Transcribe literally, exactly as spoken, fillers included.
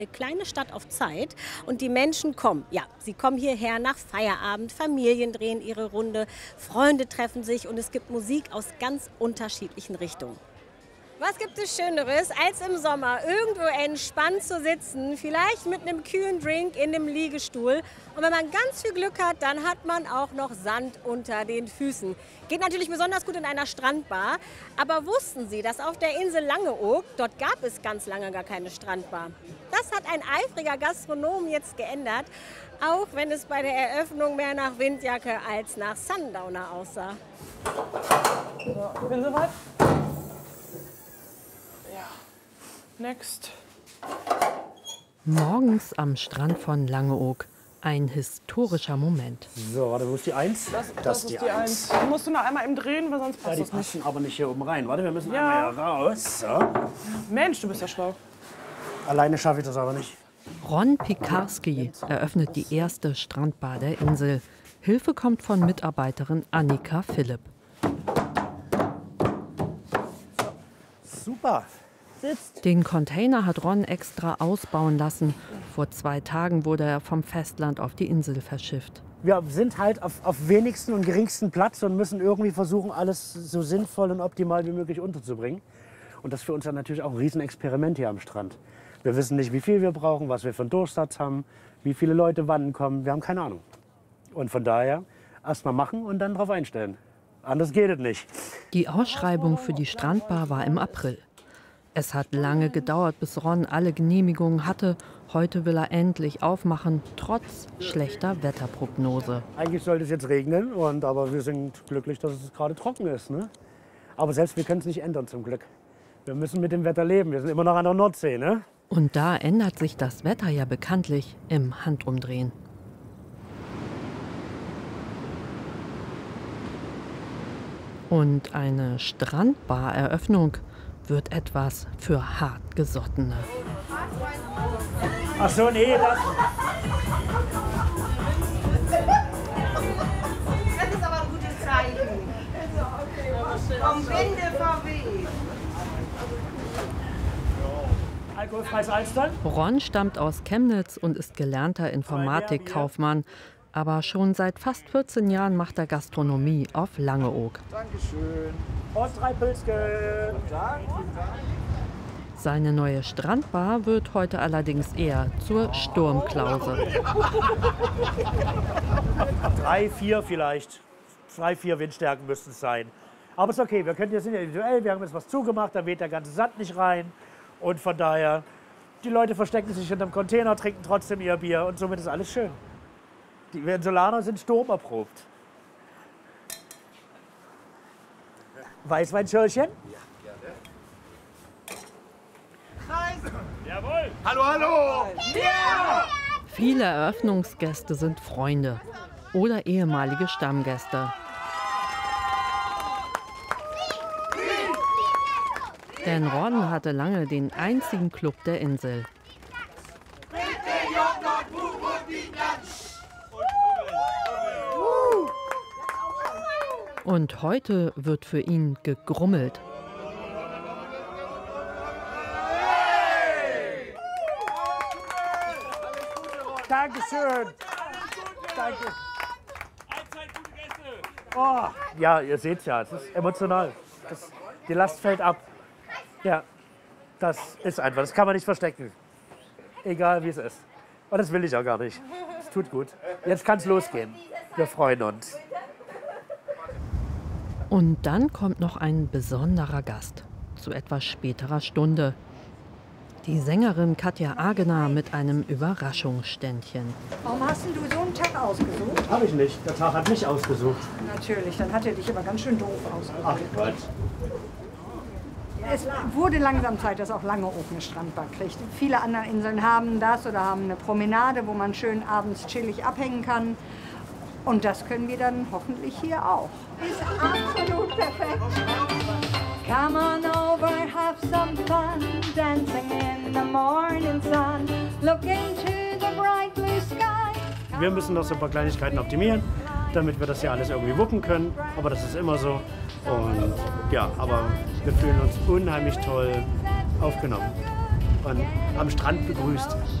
Eine kleine Stadt auf Zeit und die Menschen kommen. Ja, sie kommen hierher nach Feierabend, Familien drehen ihre Runde, Freunde treffen sich und es gibt Musik aus ganz unterschiedlichen Richtungen. Was gibt es Schöneres, als im Sommer irgendwo entspannt zu sitzen, vielleicht mit einem kühlen Drink in einem Liegestuhl. Und wenn man ganz viel Glück hat, dann hat man auch noch Sand unter den Füßen. Geht natürlich besonders gut in einer Strandbar. Aber wussten Sie, dass auf der Insel Langeoog, dort gab es ganz lange gar keine Strandbar. Das hat ein eifriger Gastronom jetzt geändert, auch wenn es bei der Eröffnung mehr nach Windjacke als nach Sundowner aussah. So, bin soweit? Next. Morgens am Strand von Langeoog. Ein historischer Moment. So, warte, wo ist die Eins? Das, das, das ist die Eins. Die musst du noch einmal eben drehen, weil sonst passt Ja, das die nicht. passen aber nicht hier oben rein. Warte, wir müssen Ja. einmal hier raus. So. Mensch, du bist ja schlau. Alleine schaffe ich das aber nicht. Ron Piekarski eröffnet die erste Strandbar der Insel. Hilfe kommt von Mitarbeiterin Annika Philipp. Super. Sitzt. Den Container hat Ron extra ausbauen lassen. Vor zwei Tagen wurde er vom Festland auf die Insel verschifft. Wir sind halt auf, auf wenigsten und geringsten Platz und müssen irgendwie versuchen, alles so sinnvoll und optimal wie möglich unterzubringen. Und das ist für uns dann natürlich auch ein Riesenexperiment hier am Strand. Wir wissen nicht, wie viel wir brauchen, was wir für einen Durchsatz haben, wie viele Leute wann kommen. Wir haben keine Ahnung. Und von daher erst mal machen und dann drauf einstellen. Anders geht es nicht. Die Ausschreibung für die Strandbar war im April. Es hat lange gedauert, bis Ron alle Genehmigungen hatte. Heute will er endlich aufmachen, trotz schlechter Wetterprognose. Eigentlich sollte es jetzt regnen, und, aber wir sind glücklich, dass es gerade trocken ist. Ne? Aber selbst wir können es nicht ändern, zum Glück. Wir müssen mit dem Wetter leben. Wir sind immer noch an der Nordsee. Ne? Und da ändert sich das Wetter ja bekanntlich im Handumdrehen. Und eine Strandbar-Eröffnung wird etwas für Hartgesottene. Ach so, nee, das... Das ist aber ein gutes Zeichen. Vom Winde verweht. Alkoholfreies Alstern? Ron stammt aus Chemnitz und ist gelernter Informatikkaufmann. Aber schon seit fast vierzehn Jahren macht er Gastronomie auf Langeoog. Dankeschön. Und drei Pilzchen. Seine neue Strandbar wird heute allerdings eher zur Sturmklause. Drei, vier vielleicht. Drei, vier Windstärken müssten es sein. Aber ist okay, wir können, wir sind ja individuell, wir haben jetzt was zugemacht, da weht der ganze Sand nicht rein. Und von daher, die Leute verstecken sich hinterm Container, trinken trotzdem ihr Bier und somit ist alles schön. Die Venezolaner sind sturmerprobt. Weißweinschörchen? Jawohl! Hallo, hallo! Ja! Viele Eröffnungsgäste sind Freunde oder ehemalige Stammgäste. Denn Ron hatte lange den einzigen Club der Insel. Und heute wird für ihn gegrummelt. Dankeschön. Danke. Oh, ja, ihr seht ja, es ist emotional. Das, die Last fällt ab. Ja, das ist einfach, das kann man nicht verstecken. Egal wie es ist. Und das will ich auch gar nicht. Es tut gut. Jetzt kann es losgehen. Wir freuen uns. Und dann kommt noch ein besonderer Gast, zu etwas späterer Stunde. Die Sängerin Katja Agener mit einem Überraschungsständchen. Warum hast denn du so einen Tag ausgesucht? Habe ich nicht. Der Tag hat mich ausgesucht. Natürlich, dann hat er dich aber ganz schön doof ausgesucht. Ach Gott. Es wurde langsam Zeit, dass auch Langeoog eine Strandbar kriegt. Viele andere Inseln haben das oder haben eine Promenade, wo man schön abends chillig abhängen kann. Und das können wir dann hoffentlich hier auch. Ist absolut perfekt. Come on over, have some fun, dancing in the morning sun. Look into the bright blue sky. Wir müssen noch so ein paar Kleinigkeiten optimieren, damit wir das hier alles irgendwie wuppen können. Aber das ist immer so. Und ja, aber wir fühlen uns unheimlich toll aufgenommen. und am Strand begrüßt.